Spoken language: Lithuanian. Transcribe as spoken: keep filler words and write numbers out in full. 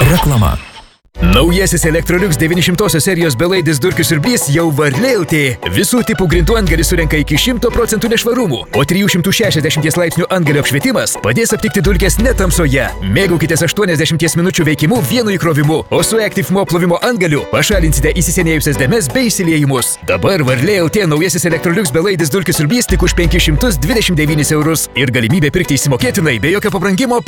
Reklama. Naujasis Electrolux devyni šimtosios serijos belaidis dulkių siurblys jau Varlė L T. Visų tipų grindų antgalis surenka iki šimto procentų nešvarumų, o trijų šimtų šešiasdešimties laipsnių antgalio apšvietimas padės aptikti dulkes ne tamsoje. Mėgaukitės aštuoniasdešimties minučių veikimu vienu įkrovimu, o su Active Mop plovimo antgaliu pašalinsite įsisenėjusias dėmes bei įsiliejimus. Dabar Varlė L T naujasis Electrolux belaidis dulkių siurblys tik už penkis šimtus dvidešimt devynis eurus ir galimybė pirkti įsimokėtinai be jokio pabrangimo